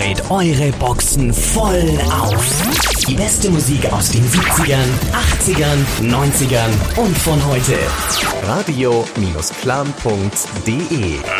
dreht eure Boxen voll auf. Die beste Musik aus den 70ern, 80ern, 90ern und von heute. Radio-plan.de